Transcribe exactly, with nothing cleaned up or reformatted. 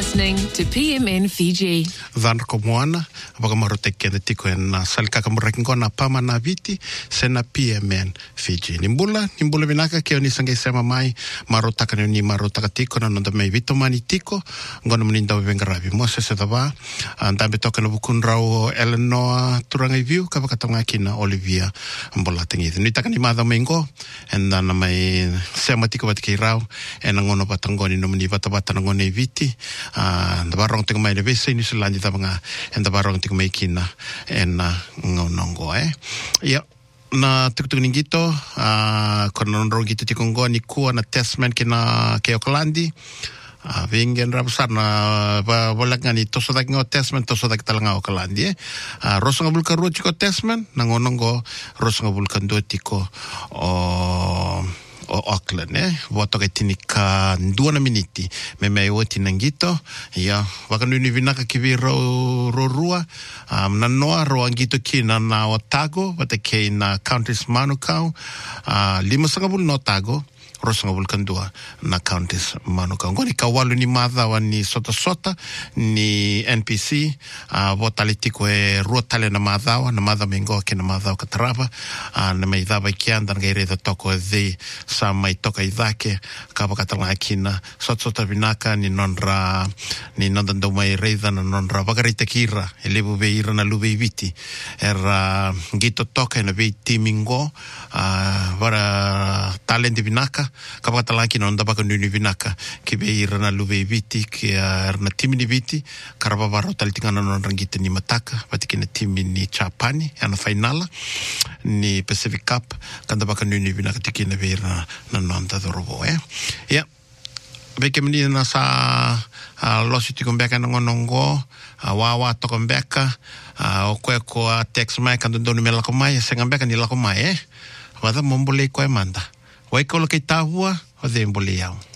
listening to P M N Fiji. Dhan ko moana, waka marote kenda tiko na salika kamuraki ngona pama na viti, sena P M N Fiji. Nimbula, nimbula vinaka keo ni sangai sema mai, marotaka ni marotaka tiko na nonda mei vito mani tiko, ngona muninda wengaravi. Mose se dava, ndambe toka na bukun rau Eleanor turangai view, kapakatonga kina Olivia mbola tengithi. Nitaka ni madha mengo, and na mai sema tiko batiki rau, and ngono batangoni no muni bata bata ngone viti, uh, the barong ting mai vese ni Silandi tabanga, and the barong ting mai kina, and ngonongo eh. Yeah. Na tukutuningito, uh, kono nrongito tikongo ni kuwa na testament kina ke Aucklandi. Uh, Vingen rabusar na wala ni tosodak ngo testament tosodak talanga Aucklandi eh. Uh, Rosanga bulka ruotiko testament nangonongo rosanga bulka duotiko o o Auckland eh voto ke tinika dua na miniti me me o tinangito ya wakanuni vinaka kiviro rorua um, na noa roangito kina na Otago wate ke na Counties Manukau uh, lima sangabul no Otago rosangabul kandua na Counties Manukau ngoni kawalu ni madha wani sota sota ni N P C uh, votalitiko e ruotale na madha na madha mengo ke na madha katrava uh, na mai dava kianda ngaire da toko de sa mai toka idake kapakatanga kina sota sota vinaka ni nonra ni nondando mai reida na nonra vagarita kira elebu veira na lube viti era ngito toka na ve timingo uh, vara talenti vinaka kapakatanga kina onda baka nuni vinaka ke veira na lube viti ke uh, na timini viti karaba varo talitingana nonra ngita ni mataka vatikina timi ni Chapani ana finala ni Pacific Cup kanda baka nuni vinaka tikina veira na nonda dorobo eh ya beke mini na sa uh, losi tikombeka ngonongo uh, wawa tokombeka uh, okweko uh, text mai kando doni mela komai sengambeka ni la komai eh wada mombole ko emanda waiko lo ke tahua o de mbole yao